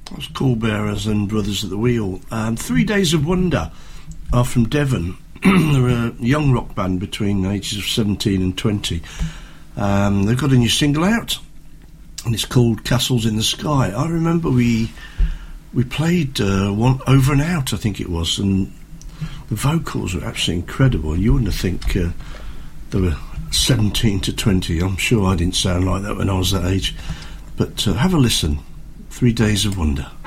That's Callbearers and Brothers at the Wheel. 3 Days of Wonder are from Devon. They're a young rock band between the ages of 17 and 20. They've got a new single out, and it's called Castles in the Sky. I remember we played one Over and Out, I think it was, and the vocals were absolutely incredible. You wouldn't think they were 17 to 20. I'm sure I didn't sound like that when I was that age. But have a listen. 3 Days of Wonder.